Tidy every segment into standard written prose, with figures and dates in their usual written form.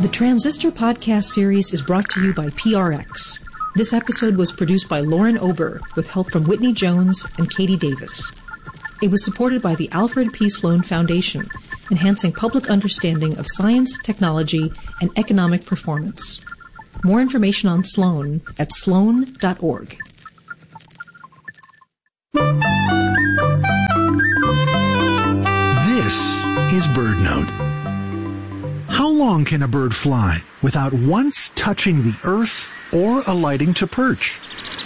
The Transistor podcast series is brought to you by PRX. This episode was produced by Lauren Ober with help from Whitney Jones and Katie Davis. It was supported by the Alfred P. Sloan Foundation, enhancing public understanding of science, technology, and economic performance. More information on Sloan at sloan.org. This is BirdNote. How long can a bird fly without once touching the earth or alighting to perch?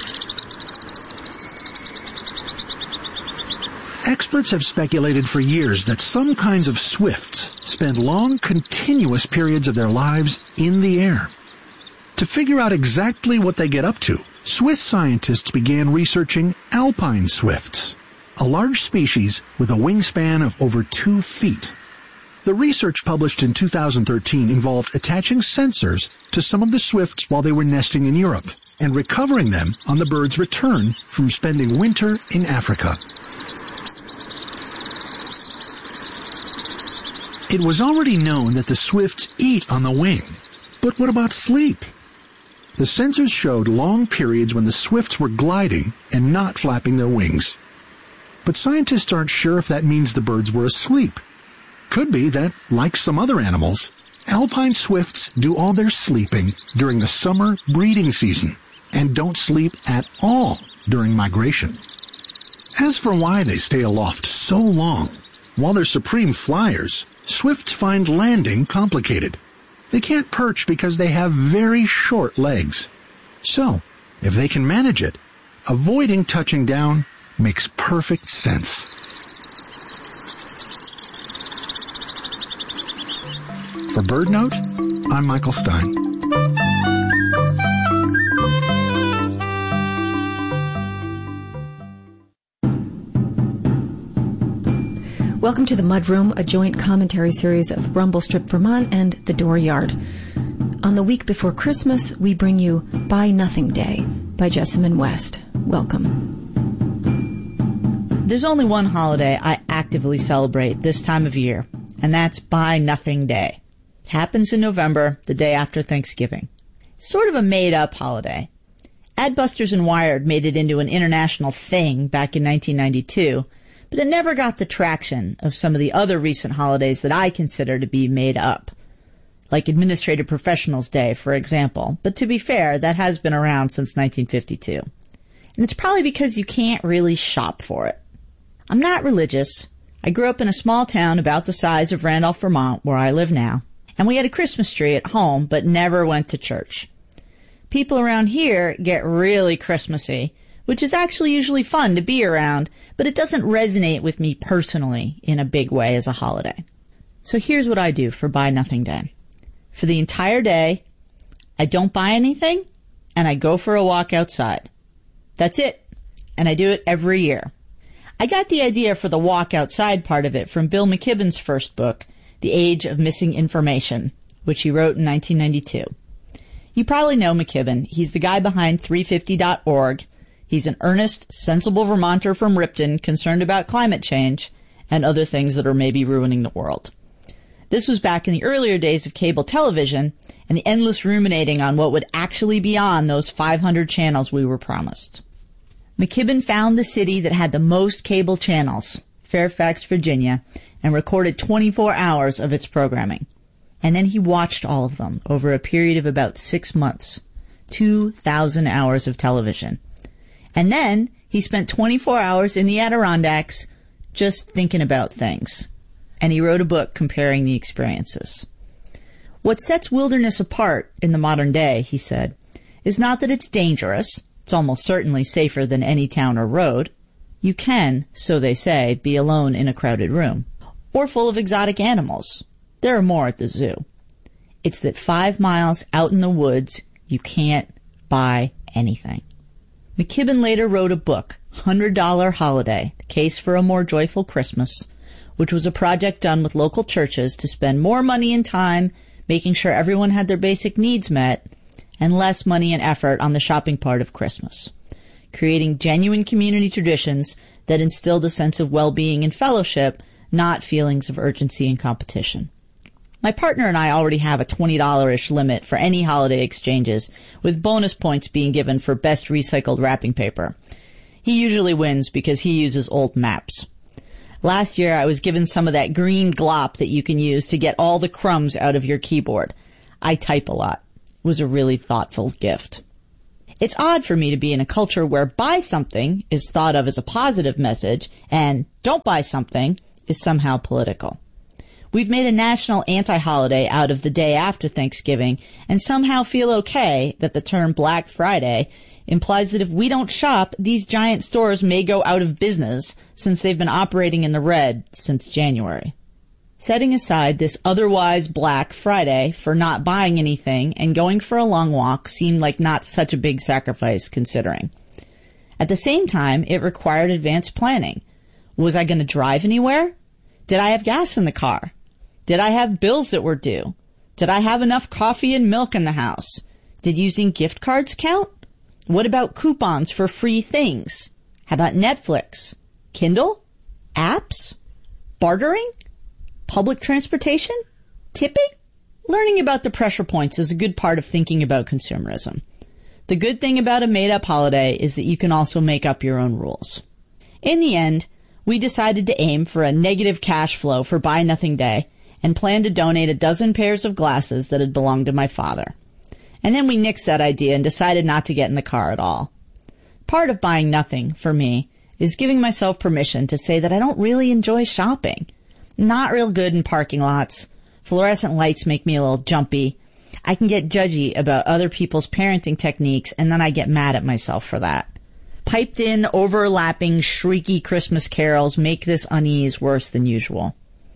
Experts have speculated for years that some kinds of swifts spend long, continuous periods of their lives in the air. To figure out exactly what they get up to, Swiss scientists began researching alpine swifts, a large species with a wingspan of over 2 feet. The research published in 2013 involved attaching sensors to some of the swifts while they were nesting in Europe and recovering them on the bird's return from spending winter in Africa. It was already known that the swifts eat on the wing, but what about sleep? The sensors showed long periods when the swifts were gliding and not flapping their wings. But scientists aren't sure if that means the birds were asleep. Could be that, like some other animals, alpine swifts do all their sleeping during the summer breeding season and don't sleep at all during migration. As for why they stay aloft so long, while they're supreme flyers, swifts find landing complicated. They can't perch because they have very short legs. So, if they can manage it, avoiding touching down makes perfect sense. For BirdNote, I'm Michael Stein. Welcome to The Mudroom, a joint commentary series of Rumble Strip Vermont and The Dooryard. On the week before Christmas, we bring you Buy Nothing Day by Jessamine West. Welcome. There's only one holiday I actively celebrate this time of year, and that's Buy Nothing Day. It happens in November, the day after Thanksgiving. It's sort of a made-up holiday. Adbusters and Wired made it into an international thing back in 1992, but it never got the traction of some of the other recent holidays that I consider to be made up, like Administrative Professionals Day, for example. But to be fair, that has been around since 1952. And it's probably because you can't really shop for it. I'm not religious. I grew up in a small town about the size of Randolph, Vermont, where I live now. And we had a Christmas tree at home, but never went to church. People around here get really Christmassy, which is actually usually fun to be around, but it doesn't resonate with me personally in a big way as a holiday. So here's what I do for Buy Nothing Day. For the entire day, I don't buy anything, and I go for a walk outside. That's it. And I do it every year. I got the idea for the walk outside part of it from Bill McKibben's first book, The Age of Missing Information, which he wrote in 1992. You probably know McKibben. He's the guy behind 350.org. He's an earnest, sensible Vermonter from Ripton concerned about climate change and other things that are maybe ruining the world. This was back in the earlier days of cable television and the endless ruminating on what would actually be on those 500 channels we were promised. McKibben found the city that had the most cable channels, Fairfax, Virginia, and recorded 24 hours of its programming. And then he watched all of them over a period of about 6 months, 2,000 hours of television. And then he spent 24 hours in the Adirondacks just thinking about things. And he wrote a book comparing the experiences. What sets wilderness apart in the modern day, he said, is not that it's dangerous. It's almost certainly safer than any town or road. You can, so they say, be alone in a crowded room. Or full of exotic animals. There are more at the zoo. It's that 5 miles out in the woods, you can't buy anything. McKibben later wrote a book, $100 Holiday, The Case for a More Joyful Christmas, which was a project done with local churches to spend more money and time making sure everyone had their basic needs met and less money and effort on the shopping part of Christmas, creating genuine community traditions that instilled a sense of well-being and fellowship, not feelings of urgency and competition. My partner and I already have a $20-ish limit for any holiday exchanges, with bonus points being given for best recycled wrapping paper. He usually wins because he uses old maps. Last year, I was given some of that green glop that you can use to get all the crumbs out of your keyboard. I type a lot. It was a really thoughtful gift. It's odd for me to be in a culture where buy something is thought of as a positive message and don't buy something is somehow political. We've made a national anti-holiday out of the day after Thanksgiving and somehow feel okay that the term Black Friday implies that if we don't shop, these giant stores may go out of business since they've been operating in the red since January. Setting aside this otherwise Black Friday for not buying anything and going for a long walk seemed like not such a big sacrifice considering. At the same time, it required advanced planning. Was I going to drive anywhere? Did I have gas in the car? Did I have bills that were due? Did I have enough coffee and milk in the house? Did using gift cards count? What about coupons for free things? How about Netflix? Kindle? Apps? Bartering? Public transportation? Tipping? Learning about the pressure points is a good part of thinking about consumerism. The good thing about a made-up holiday is that you can also make up your own rules. In the end, we decided to aim for a negative cash flow for Buy Nothing Day and planned to donate a dozen pairs of glasses that had belonged to my father. And then we nixed that idea and decided not to get in the car at all. Part of buying nothing, for me, is giving myself permission to say that I don't really enjoy shopping. Not real good in parking lots. Fluorescent lights make me a little jumpy. I can get judgy about other people's parenting techniques, and then I get mad at myself for that. Piped in, overlapping, shrieky Christmas carols make this unease worse than usual.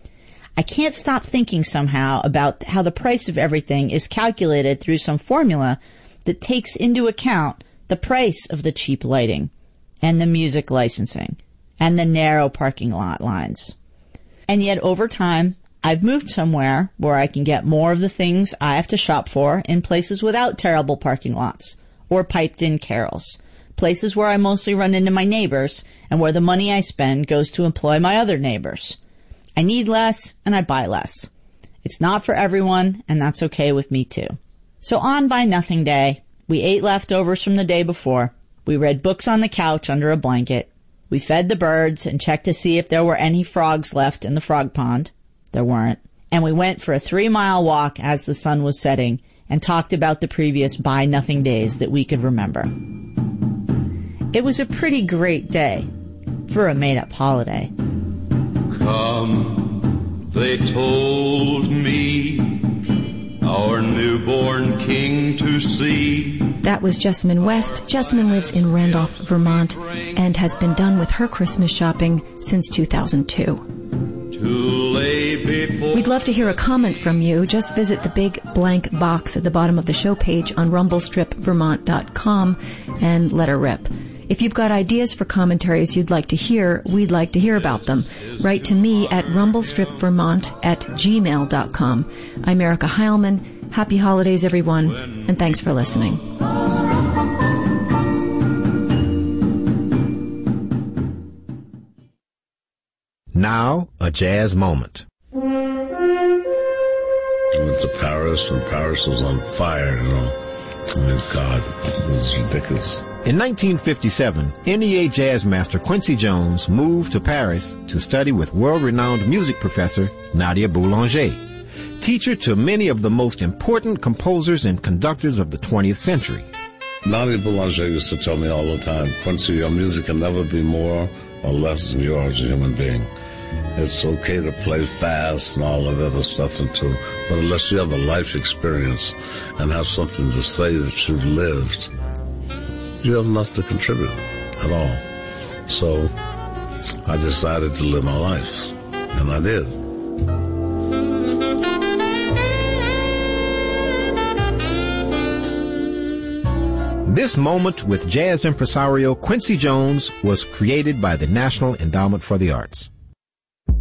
I can't stop thinking somehow about how the price of everything is calculated through some formula that takes into account the price of the cheap lighting, and the music licensing, and the narrow parking lot lines. And yet over time, I've moved somewhere where I can get more of the things I have to shop for in places without terrible parking lots or piped-in carols, places where I mostly run into my neighbors and where the money I spend goes to employ my other neighbors. I need less and I buy less. It's not for everyone, and that's okay with me too. So on Buy Nothing Day, we ate leftovers from the day before. We read books on the couch under a blanket. We fed the birds and checked to see if there were any frogs left in the frog pond. There weren't. And we went for a 3-mile walk as the sun was setting and talked about the previous Buy Nothing days that we could remember. It was a pretty great day for a made-up holiday. Come, they told me, our newborn king to see. That was Jessamine West. Jessamine lives in Randolph, Vermont, and has been done with her Christmas shopping since 2002. We'd love to hear a comment from you. Just visit the big blank box at the bottom of the show page on rumblestripvermont.com and let her rip. If you've got ideas for commentaries you'd like to hear, we'd like to hear about them. Write to me at rumblestripvermont@gmail.com. I'm Erica Heilman. Happy holidays, everyone, and thanks for listening. Now, a jazz moment. I went to Paris, and Paris was on fire, you know. I mean, God, it was ridiculous. In 1957, NEA jazz master Quincy Jones moved to Paris to study with world-renowned music professor Nadia Boulanger, teacher to many of the most important composers and conductors of the 20th century. Nadia Boulanger used to tell me all the time, Quincy, your music can never be more or less than you are as a human being. It's okay to play fast and all that other stuff too, but unless you have a life experience and have something to say that you've lived, you have nothing to contribute at all. So I decided to live my life, and I did. This moment with jazz impresario Quincy Jones was created by the National Endowment for the Arts.